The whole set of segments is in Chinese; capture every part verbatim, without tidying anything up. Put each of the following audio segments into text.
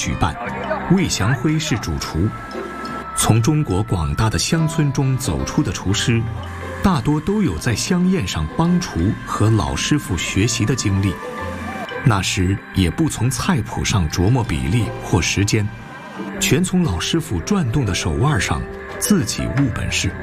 举办，魏祥辉是主厨。从中国广大的乡村中走出的厨师，大多都有在乡宴上帮厨和老师傅学习的经历。那时也不从菜谱上琢磨比例或时间，全从老师傅转动的手腕上自己悟本事。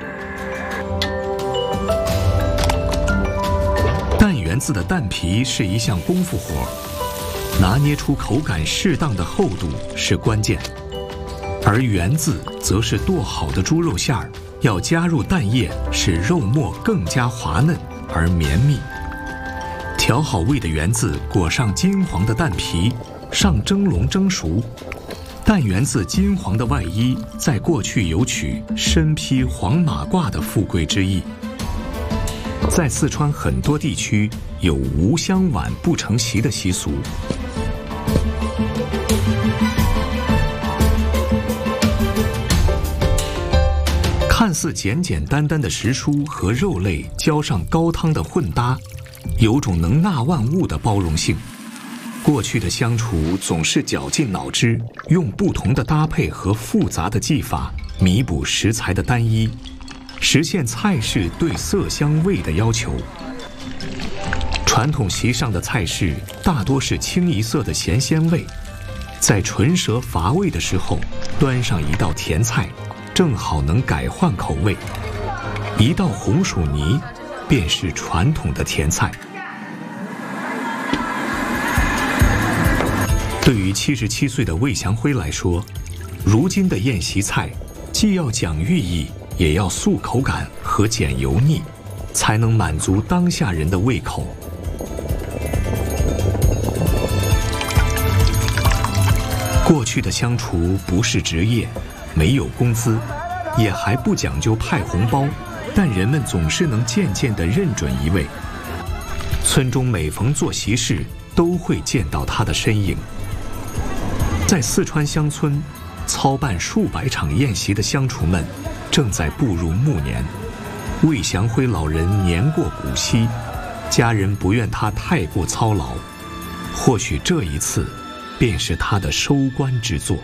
蛋圆子的蛋皮是一项功夫活，拿捏出口感适当的厚度是关键，而圆子则是剁好的猪肉馅儿，要加入蛋液，使肉末更加滑嫩而绵密。调好味的圆子裹上金黄的蛋皮，上蒸笼蒸熟。蛋圆子金黄的外衣，在过去有取身披黄马褂的富贵之意。在四川很多地区有无香碗不成席的习俗。看似简简单单的食蔬和肉类浇上高汤的混搭，有种能纳万物的包容性。过去的乡厨总是绞尽脑汁，用不同的搭配和复杂的技法弥补食材的单一，实现菜式对色香味的要求。传统席上的菜式大多是清一色的咸鲜味，在唇舌乏味的时候，端上一道甜菜，正好能改换口味。一道红薯泥便是传统的甜菜。对于七十七岁的魏祥辉来说，如今的宴席菜既要讲寓意，也要素口感和减油腻，才能满足当下人的胃口。过去的乡厨不是职业，没有工资，也还不讲究派红包，但人们总是能渐渐地认准一位。村中每逢做席事，都会见到他的身影。在四川乡村，操办数百场宴席的乡厨们正在步入暮年。魏祥辉老人年过古稀，家人不愿他太过操劳，或许这一次便是他的收官之作。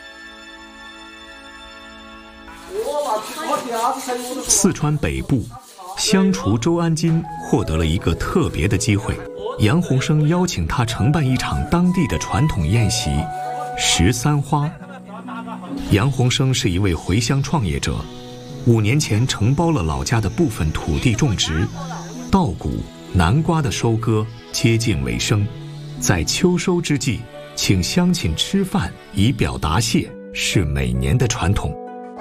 四川北部，乡厨周安金获得了一个特别的机会，杨鸿生邀请他承办一场当地的传统宴席十三花。杨鸿生是一位回乡创业者，五年前承包了老家的部分土地种植，稻谷、南瓜的收割接近尾声，在秋收之际，请乡亲吃饭以表答谢，是每年的传统。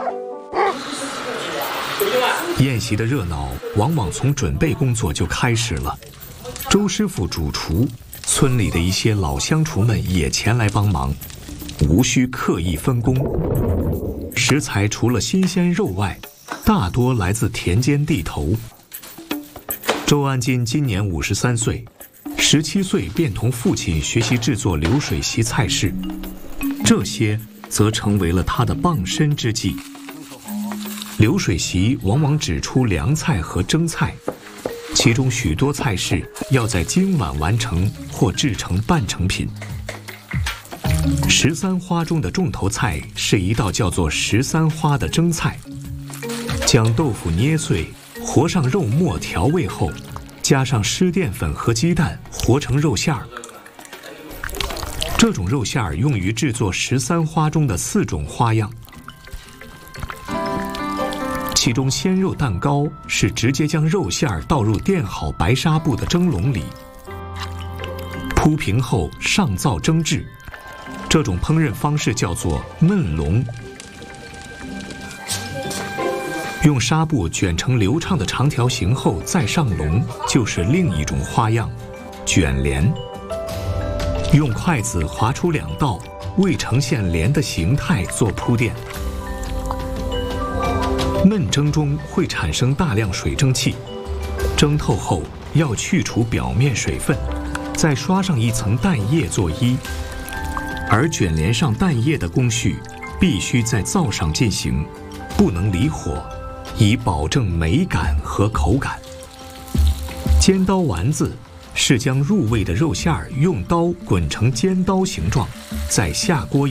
宴席的热闹往往从准备工作就开始了，周师傅主厨，村里的一些老乡厨们也前来帮忙，无需刻意分工。食材除了新鲜肉外，大多来自田间地头。周安金今年五十三岁，十七岁便同父亲学习制作流水席菜式，这些则成为了他的傍身之技。流水席往往只出凉菜和蒸菜，其中许多菜式要在今晚完成或制成半成品。十三花中的重头菜是一道叫做十三花的蒸菜，将豆腐捏碎，和上肉末调味后，加上湿淀粉和鸡蛋，和成肉馅儿。这种肉馅儿用于制作十三花中的四种花样，其中鲜肉蛋糕是直接将肉馅儿倒入垫好白纱布的蒸笼里，铺平后上灶蒸制。这种烹饪方式叫做焖笼。用纱布卷成流畅的长条形后再上笼，就是另一种花样卷帘。用筷子划出两道未呈现帘的形态做铺垫。焖蒸中会产生大量水蒸气，蒸透后要去除表面水分，再刷上一层蛋液做衣。而卷帘上蛋液的工序必须在灶上进行，不能离火，以保证美感和口感。尖刀丸子是将入味的肉馅儿用刀滚成尖刀形状，再下锅